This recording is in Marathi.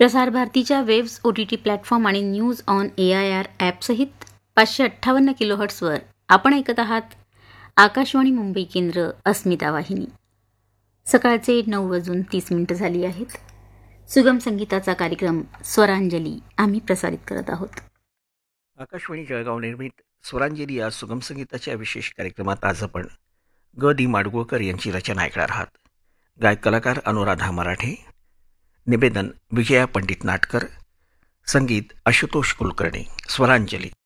प्रसार भारतीच्या वेव्स OTT प्लॅटफॉर्म आणि न्यूज ऑन AIR ॲपसहित 558 किलोहर्ट्सवर आपण ऐकत आहात आकाशवाणी मुंबई केंद्र अस्मिता वाहिनी. सकाळचे 9:30 झाली आहेत. सुगम संगीताचा कार्यक्रम स्वरांजली आम्ही प्रसारित करत आहोत. आकाशवाणी जळगाव निर्मित स्वरांजली या सुगम संगीताच्या विशेष कार्यक्रमात आज आपण ग दी माडगुळकर यांची रचना ऐकणार आहात. गायक कलाकार अनुराधा मराठे, निवेदन विजया पंडित नाटकर, संगीत आशुतोष कुलकर्णी. स्वरांजली.